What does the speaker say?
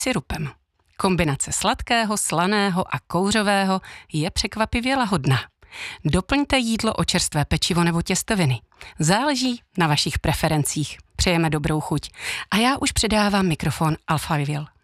syrupem. Kombinace sladkého, slaného a kouřového je překvapivě lahodná. Doplňte jídlo o čerstvé pečivo nebo těstoviny. Záleží na vašich preferencích. Přejeme dobrou chuť. A já už předávám mikrofon Alfa Viviel.